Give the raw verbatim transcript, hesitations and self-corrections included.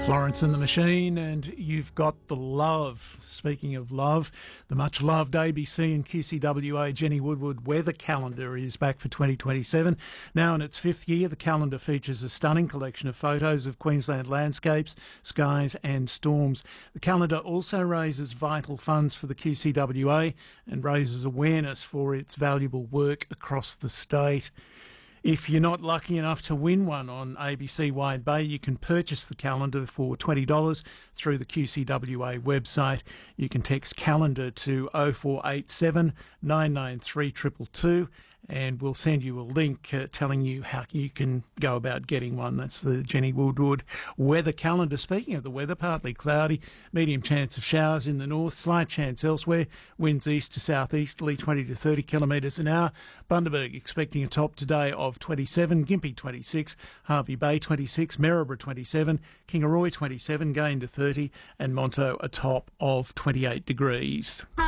Florence and the Machine, and you've got the love. Speaking of love, the much-loved A B C and Q C W A Jenny Woodward weather calendar is back for twenty twenty-seven. Now in its fifth year, the calendar features a stunning collection of photos of Queensland landscapes, skies and storms. The calendar also raises vital funds for the Q C W A and raises awareness for its valuable work across the state. If you're not lucky enough to win one on A B C Wide Bay, you can purchase the calendar for twenty dollars through the Q C W A website. You can text calendar to oh four eight seven, nine nine three, two two two and we'll send you a link uh, telling you how you can go about getting one. That's the Jenny Woodward weather calendar. Speaking of the weather, partly cloudy, medium chance of showers in the north, slight chance elsewhere, winds east to southeasterly, twenty to thirty kilometres an hour. Bundaberg expecting a top today of twenty-seven, Gympie twenty-six, Harvey Bay twenty-six, Maryborough twenty-seven, Kingaroy twenty-seven, Gain to thirty, and Monto a top of twenty-eight degrees.